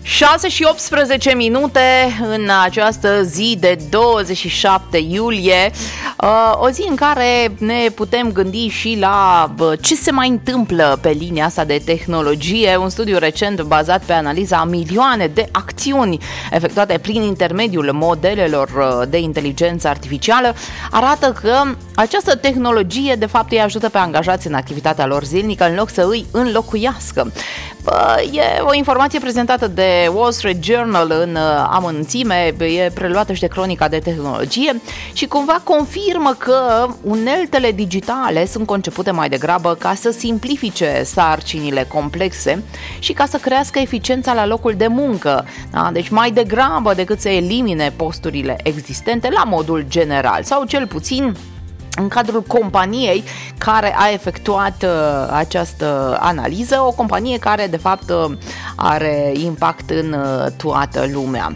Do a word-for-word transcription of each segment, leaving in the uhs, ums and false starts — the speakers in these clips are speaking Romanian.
șase și optsprezece minute în această zi de douăzeci și șapte iulie, o zi în care ne putem gândi și la ce se mai întâmplă pe linia asta de tehnologie. Un studiu recent bazat pe analiza a milioane de acțiuni efectuate prin intermediul modelelor de inteligență artificială arată că această tehnologie de fapt îi ajută pe angajați în activitatea lor zilnică în loc să îi înlocuiască. E o informație prezentată de Wall Street Journal în amănunțime, e preluată și de Cronica de Tehnologie și cumva confirmă că uneltele digitale sunt concepute mai degrabă ca să simplifice sarcinile complexe și ca să crească eficiența la locul de muncă. Da? Deci mai degrabă decât să elimine posturile existente la modul general sau cel puțin în cadrul companiei care a efectuat uh, această analiză, o companie care de fapt uh, are impact în uh, toată lumea.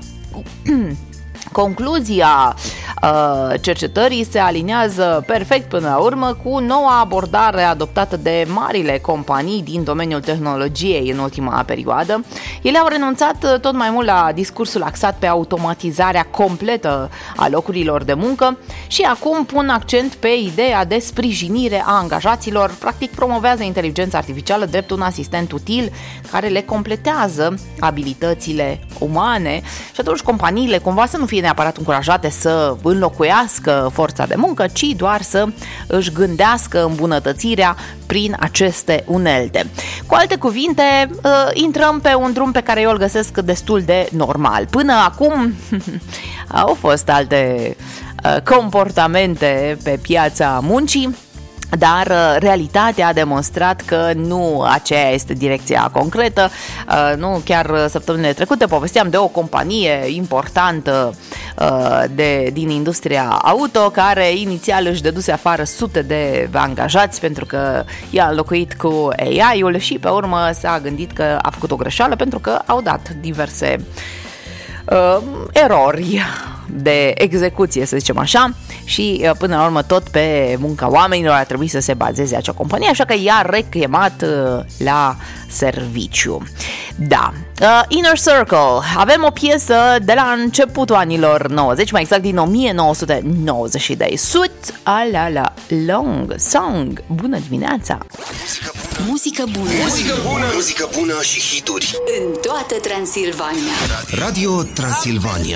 Concluzia uh, cercetării se aliniază perfect până la urmă cu noua abordare adoptată de marile companii din domeniul tehnologiei în ultima perioadă. Ele au renunțat tot mai mult la discursul axat pe automatizarea completă a locurilor de muncă și acum pun accent pe ideea de sprijinire a angajaților. Practic promovează inteligența artificială drept un asistent util care le completează abilitățile umane și atunci companiile cumva să nu fie neapărat încurajate să înlocuiască forța de muncă, ci doar să își gândească îmbunătățirea prin aceste unelte. Cu alte cuvinte, intrăm pe un drum pe care eu îl găsesc destul de normal. Până acum au fost alte comportamente pe piața muncii, dar realitatea a demonstrat că nu aceea este direcția concretă. Nu, chiar săptămânile trecute povesteam de o companie importantă de, din industria auto care inițial își dăduse afară sute de angajați pentru că i-a înlocuit cu A I-ul și pe urmă s-a gândit că a făcut o greșeală pentru că au dat diverse uh, erori de execuție, să zicem așa, și până la urmă tot pe munca oamenilor a trebuit să se bazeze acea companie, așa că i-a rechemat la serviciu. Da, uh, Inner Circle, avem o piesă de la începutul anilor nouăzeci, mai exact din nouăsprezece nouăzeci și doi. Sut ala la long song. Bună dimineața! Muzică bună. Muzică bună. Muzică bună și hituri în toată Transilvania. Radio Transilvania.